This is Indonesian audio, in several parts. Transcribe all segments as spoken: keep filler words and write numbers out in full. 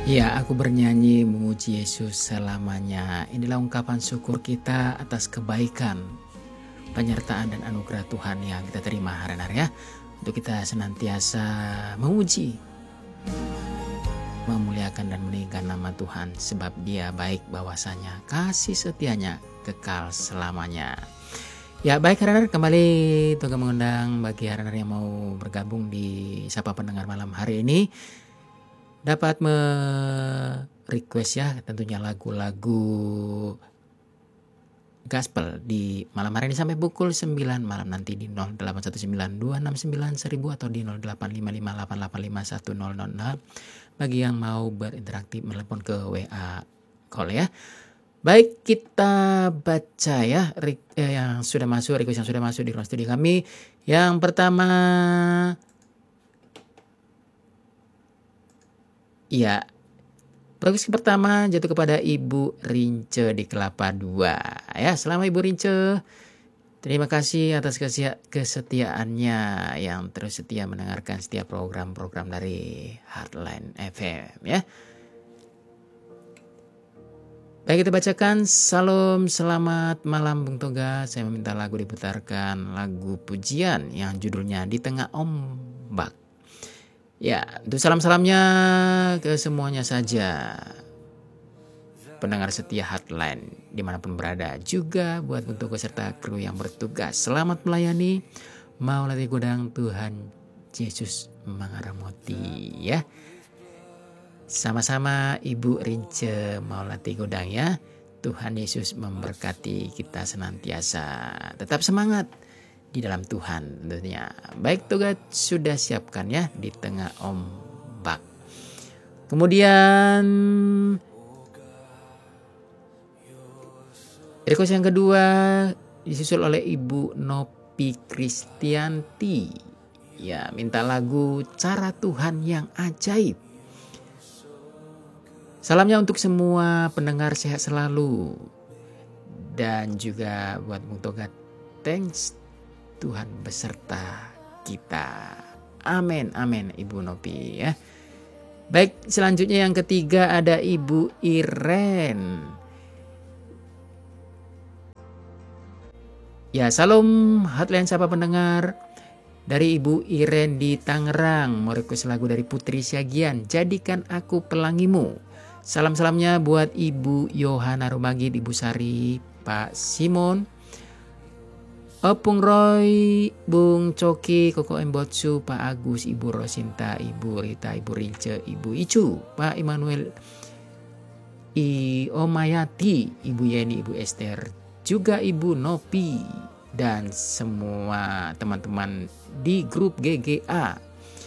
Ya, aku bernyanyi memuji Yesus selamanya. Inilah ungkapan syukur kita atas kebaikan, penyertaan dan anugerah Tuhan yang kita terima hari-hari ya. Untuk kita senantiasa memuji, memuliakan dan meninggikan nama Tuhan. Sebab Dia baik bahwasanya kasih setianya kekal selamanya. Ya baik hari-hari kembali Tuhan mengundang bagi hari-hari yang mau bergabung di Sapa Pendengar malam hari ini. Dapat me-request ya tentunya lagu-lagu gospel di malam hari ini sampai pukul sembilan malam nanti di nol delapan satu sembilan dua enam sembilan seribu atau di nol delapan lima lima delapan delapan lima satu nol nol nol bagi yang mau berinteraktif menelepon ke W A call ya. Baik, kita baca ya eh, yang sudah masuk, request yang sudah masuk di ruang studio kami. Yang pertama, ya, bagus pertama jatuh kepada Ibu Rince di Kelapa dua. Ya, selamat Ibu Rince. Terima kasih atas kesetiaannya yang terus setia mendengarkan setiap program-program dari Heartline F M ya. Baik, kita bacakan. Salam, selamat malam Bung Toga. Saya meminta lagu diputarkan, lagu pujian yang judulnya Di Tengah Ombak. Ya, untuk salam-salamnya ke semuanya saja. Pendengar setia Heartline dimanapun berada. Juga buat Bung Toga serta kru yang bertugas. Selamat melayani. Maulati Gudang, Tuhan Yesus mengarahmati ya. Sama-sama Ibu Rince Maulati Godang ya. Tuhan Yesus memberkati kita senantiasa. Tetap semangat di dalam Tuhan tentunya. Baik, Toga sudah siapkan ya Di Tengah Ombak. Kemudian request yang kedua disusul oleh Ibu Nopi Kristianti. Ya, minta lagu Cara Tuhan yang Ajaib. Salamnya untuk semua pendengar sehat selalu. Dan juga buat Bung Toga, thanks Tuhan beserta kita. Amin, amin Ibu Nopi ya. Baik, selanjutnya yang ketiga ada Ibu Iren. Ya, salam Hotline Sapa Pendengar. Dari Ibu Iren di Tangerang. Mau request lagu dari Putri Syagian, Jadikan Aku Pelangimu. Salam-salamnya buat Ibu Yohana Rumagid, Ibu Sari, Pak Simon, Opung Roy, Bung Coki, Koko Embotsu, Pak Agus, Ibu Rosinta, Ibu Rita, Ibu Rince, Ibu Icu, Pak Immanuel, I Omayati, Ibu Yeni, Ibu Esther, juga Ibu Nopi, dan semua teman-teman di grup G G A.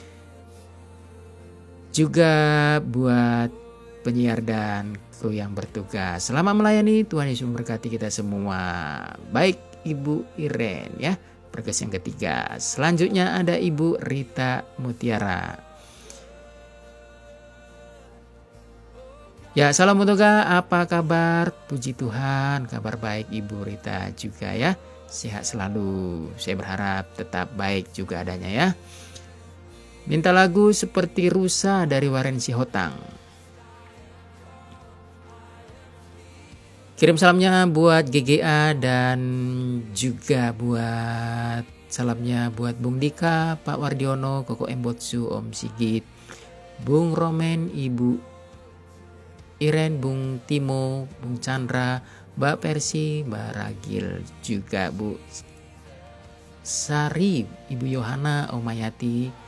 Juga buat penyiar dan kru yang bertugas. Selamat melayani, Tuhan Yesus memberkati kita semua. Baik Ibu Iren ya, request yang ketiga. Selanjutnya ada Ibu Rita Mutiara. Ya, salam Toga, apa kabar? Puji Tuhan, kabar baik Ibu Rita juga ya. Sehat selalu, saya berharap tetap baik juga adanya ya. Minta lagu Seperti Rusa dari Waren Sihotang. Kirim salamnya buat G G A dan juga buat salamnya buat Bung Dika, Pak Wardiono, Koko Embotsu, Om Sigit, Bung Romen, Ibu Iren, Bung Timo, Bung Chandra, Mbak Persi, Mbak Ragil, juga Bu Sari, Ibu Yohana, Om Mayati,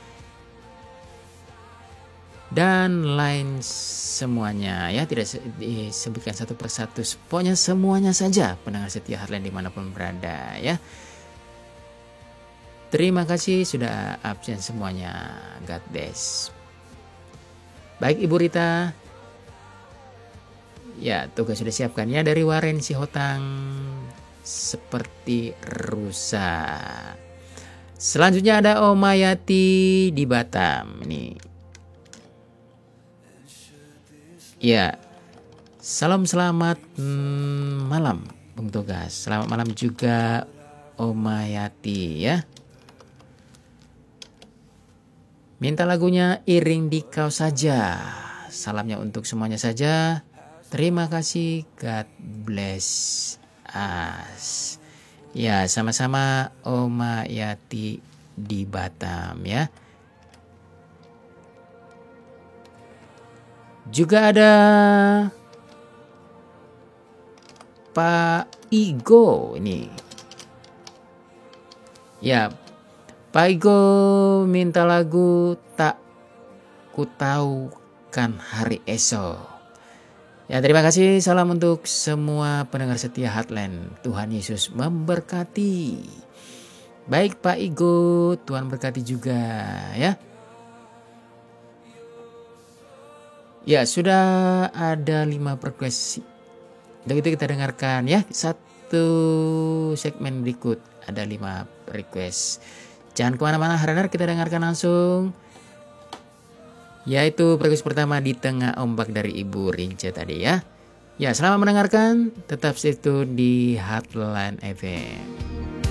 dan lain semuanya ya, tidak disebutkan satu persatu, pokoknya semuanya saja pendengar setia Heartline dimanapun berada ya. Terima kasih sudah absen semuanya. God bless. Baik Ibu Rita, ya tugas sudah siapkan ya dari Waren Sihotang, Seperti Rusa. Selanjutnya ada Omayati di Batam ini. Ya, salam selamat hmm, malam Bung Togas. Selamat malam juga Omayati ya. Minta lagunya Iring di Kau Saja. salamnya untuk semuanya saja. Terima kasih, God bless us. Ya, sama-sama Oma Yati di Batam ya. Juga ada Pak Igo ini. Ya, Pak Igo minta lagu Tak Ku Tahu Kan Hari Esok. Ya, terima kasih. Salam untuk semua pendengar setia Heartland. Tuhan Yesus memberkati. Baik Pak Igo, Tuhan berkati juga ya. Ya, sudah ada lima request. Untuk itu kita dengarkan ya. Satu segmen berikut ada lima request. Jangan kemana-mana, Hardanar, kita dengarkan langsung. Yaitu request pertama Di Tengah Ombak dari Ibu Rince tadi ya. Ya, selamat mendengarkan. Tetap stay tune di Heartland F M.